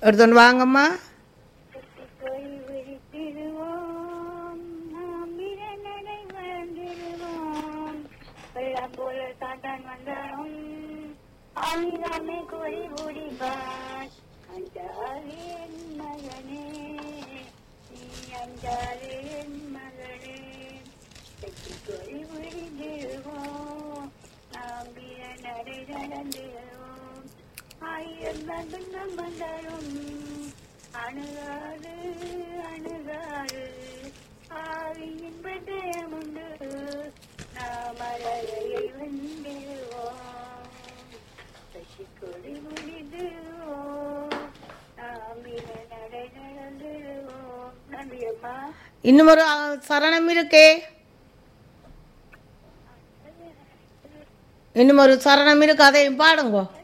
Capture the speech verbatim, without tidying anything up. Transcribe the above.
எடுத்துன்னு வாங்கம்மா. அணுகாது அணுகாது ஆவியின் பட்டயமுண்டு நாம் அழகையை வென்றிடுவோம் சசிக்கொடி முடிந்துவோம் நாம் நடை நடந்துடுவோம். நன்றி அம்மா. இன்னும் ஒரு சரணம் இருக்கே, இன்னும் ஒரு சரணம் இருக்கு, அதையும் பாடுங்கோ.